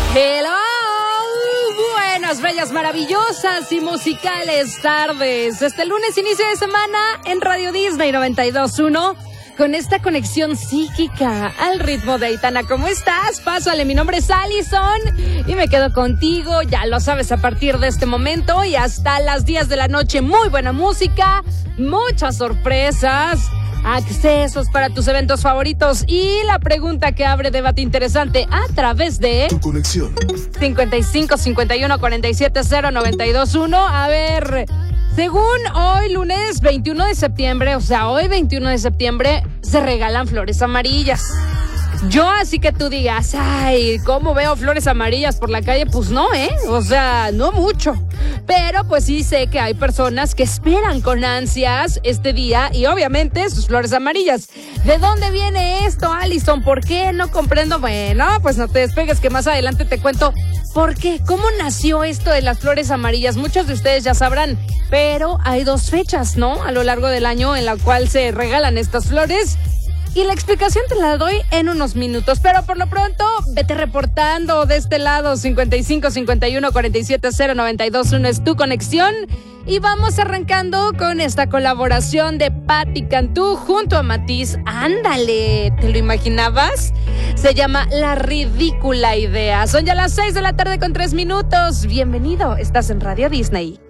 Hello, buenas, bellas, maravillosas y musicales tardes. Este lunes, inicio de semana en Radio Disney 92.1 con esta conexión psíquica al ritmo de Aitana. ¿Cómo estás? Pásale, mi nombre es Allison y me quedo contigo, ya lo sabes, a partir de este momento y hasta las 10 de la noche. Muy buena música, muchas sorpresas, accesos para tus eventos favoritos y la pregunta que abre debate interesante a través de tu conexión 55 51 47 0 92.1. A ver, según hoy lunes 21 de septiembre, o sea, hoy 21 de septiembre se regalan flores amarillas. Yo así que tú digas, ay, ¿cómo veo flores amarillas por la calle? Pues no, o sea, no mucho. Pero pues sí sé que hay personas que esperan con ansias este día y obviamente sus flores amarillas. ¿De dónde viene esto, Allison? ¿Por qué? No comprendo. Bueno, pues no te despegues que más adelante te cuento por qué. ¿Cómo nació esto de las flores amarillas? Muchos de ustedes ya sabrán, pero hay 2 fechas, ¿no? A lo largo del año en la cual se regalan estas flores. Y la explicación te la doy en unos minutos, pero por lo pronto vete reportando de este lado. 55 51 47 0 92.1 es tu conexión y vamos arrancando con esta colaboración de Patti Cantú junto a Matiz. Ándale, ¿te lo imaginabas? Se llama La Ridícula Idea. Son ya las 6 de la tarde con 3 minutos. Bienvenido, estás en Radio Disney.